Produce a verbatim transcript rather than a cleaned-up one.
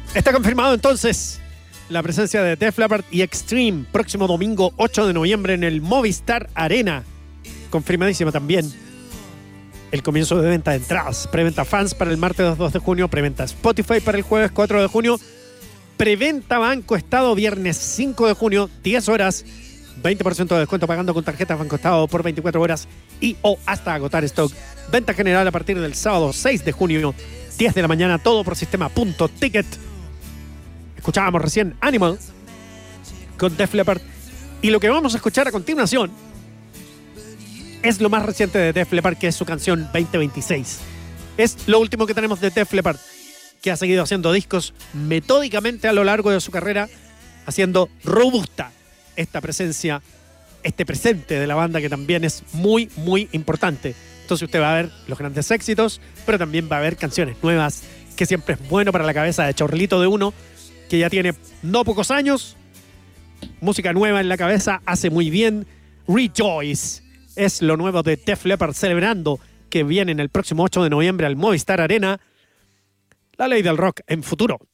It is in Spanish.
Está confirmado entonces la presencia de Def Leppard y Extreme próximo domingo ocho de noviembre en el Movistar Arena. Confirmadísima también el comienzo de venta de entradas. Preventa fans para el martes dos de junio, preventa Spotify para el jueves cuatro de junio, preventa Banco Estado viernes cinco de junio, diez horas, veinte por ciento de descuento pagando con tarjetas Banco Estado por veinticuatro horas y o hasta agotar stock. Venta general a partir del sábado seis de junio, diez de la mañana, todo por sistema punto ticket. Escuchábamos recién Animal con Def Leppard y lo que vamos a escuchar a continuación es lo más reciente de Def Leppard, que es su canción veinte veintiséis. Es lo último que tenemos de Def Leppard, que ha seguido haciendo discos metódicamente a lo largo de su carrera, haciendo robusta esta presencia, este presente de la banda, que también es muy, muy importante. Entonces usted va a ver los grandes éxitos, pero también va a ver canciones nuevas, que siempre es bueno para la cabeza de chorlito de uno, que ya tiene no pocos años, música nueva en la cabeza, hace muy bien. Rejoice es lo nuevo de Def Leppard, celebrando que vienen el próximo ocho de noviembre al Movistar Arena. La ley del rock en Futuro.